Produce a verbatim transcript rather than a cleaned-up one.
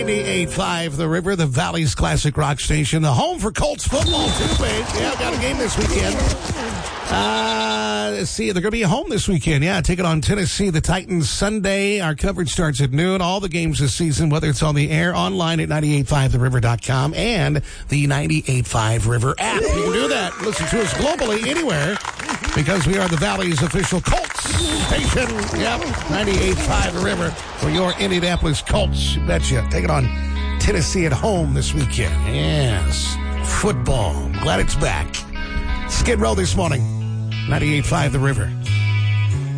ninety-eight point five The River, the Valley's classic rock station. The home for Colts football, too, babe. Yeah, got a game this weekend. Uh, let's see, they're going to be home this weekend. Yeah, take it on Tennessee, the Titans, Sunday. Our coverage starts at noon. All the games this season, whether it's on the air, online at ninety-eight point five the river dot com, and the ninety-eight point five River app. You can do that. Listen to us globally, anywhere, because we are the Valley's official Colts station. Yep, ninety-eight point five The River for your Indianapolis Colts. You betcha. Take it on Tennessee at home this weekend. Yes, football. Glad it's back. Skid Row this morning. ninety-eight point five The River.